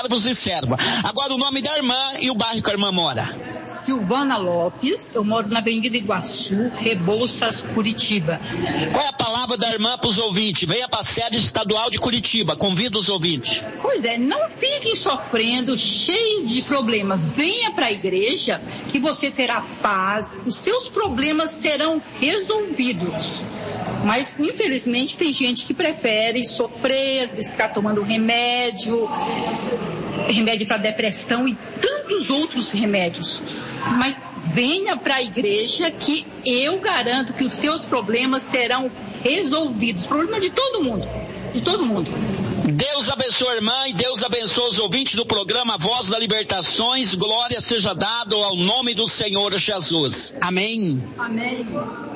servos e serva. Agora o nome da irmã e o bairro que a irmã mora. Silvana Lopes, eu moro na Avenida Iguaçu, Rebouças, Curitiba. Qual é a palavra da irmã para os ouvintes? Venha para a sede estadual de Curitiba, convido os ouvintes. Pois é, não fiquem sofrendo, cheios de problemas. Venha para a igreja que você terá paz, os seus problemas serão resolvidos. Mas, infelizmente, tem gente que prefere sofrer, ficar tomando remédio para depressão e tantos outros remédios. Mas venha para a igreja que eu garanto que os seus problemas serão resolvidos. Problema de todo mundo, de todo mundo. Deus abençoe a irmã e Deus abençoe os ouvintes do programa Voz da Libertações. Glória seja dada ao nome do Senhor Jesus. Amém. Amém.